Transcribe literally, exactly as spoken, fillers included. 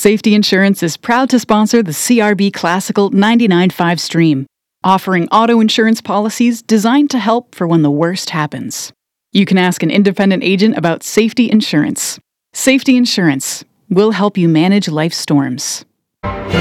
Safety Insurance is proud to sponsor the C R B Classical ninety-nine point five stream, offering auto insurance policies designed to help for when the worst happens. You can ask an independent agent about Safety Insurance. Safety Insurance will help you manage life's storms.